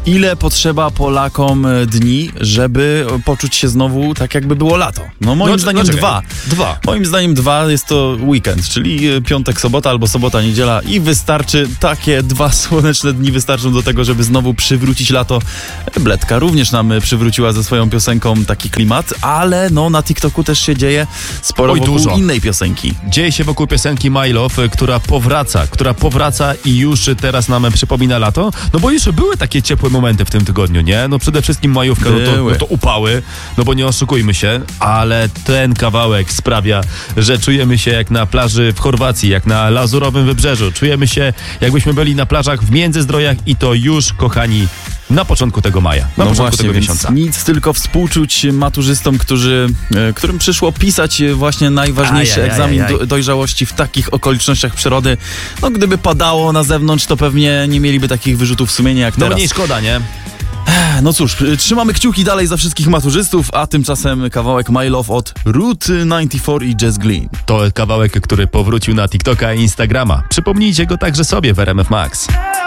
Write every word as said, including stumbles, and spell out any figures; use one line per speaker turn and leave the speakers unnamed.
Ile potrzeba Polakom dni, żeby poczuć się znowu tak, jakby było lato? No moim
no,
zdaniem
no,
dwa.
Dwa.
Moim zdaniem dwa jest to weekend, czyli piątek, sobota albo sobota, niedziela i wystarczy, takie dwa słoneczne dni wystarczą do tego, żeby znowu przywrócić lato. Bledka również nam przywróciła ze swoją piosenką taki klimat, ale no na TikToku też się dzieje sporo
Oj,
wokół
dużo.
innej piosenki.
Dzieje się wokół piosenki My Love, która powraca, która powraca i już teraz nam przypomina lato, no bo już były takie ciepłe momenty w tym tygodniu, nie? No przede wszystkim majówka, no to, no to upały, no bo nie oszukujmy się, ale ten kawałek sprawia, że czujemy się jak na plaży w Chorwacji, jak na Lazurowym Wybrzeżu, czujemy się jakbyśmy byli na plażach w Międzyzdrojach i to już, kochani, na początku tego maja, na
no
początku
właśnie,
tego
więc
miesiąca.
nic, tylko współczuć maturzystom, którzy, e, którym przyszło pisać właśnie najważniejszy
Ajajajaj.
egzamin do, dojrzałości w takich okolicznościach przyrody. No gdyby padało na zewnątrz, to pewnie nie mieliby takich wyrzutów sumienia jak
No
teraz.
mniej szkoda, nie?
No cóż, trzymamy kciuki dalej za wszystkich maturzystów, a tymczasem kawałek My Love od Route dziewięćdziesiąt cztery i Jess Glynn.
To kawałek, który powrócił na TikToka i Instagrama. Przypomnijcie go także sobie w R M F Max.